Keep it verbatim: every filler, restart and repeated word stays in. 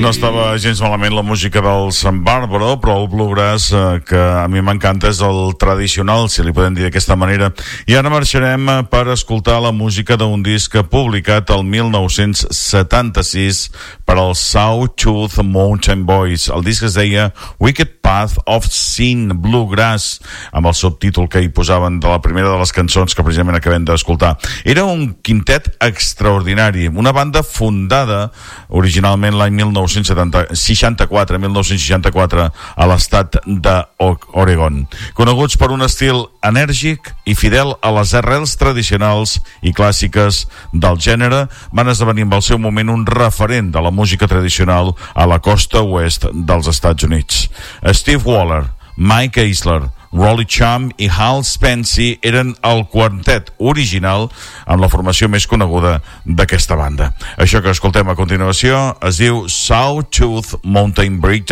No estava gens malament la música del San Barbaro, però el bluegrass eh, que a mi m'encanta és el tradicional, si li podem dir d'aquesta manera. I ara marxarem eh, per escoltar la música d'un disc publicat el mil nou-cents setanta-sis per al Sawtooth Mountain Boys. El disc es deia Wicked Path of Sin Bluegrass, amb el subtítol que hi posaven de la primera de les cançons que precisament acabem d'escoltar. Era un quintet extraordinari, una banda fundada originalment l'any mil nou-cents seixanta-quatre mil nou-cents seixanta-quatre a l'estat d'Oregon, coneguts per un estil enèrgic i fidel a les arrels tradicionals i clàssiques del gènere, van esdevenir amb el seu moment un referent de la música tradicional a la costa oest dels Estats Units. Steve Waller, Mike Eisler, Rolly Chump i Hal Spencer eren el quartet original amb la formació més coneguda d'aquesta banda. Això que escoltem a continuació es diu Sawtooth Mountain Breakdown.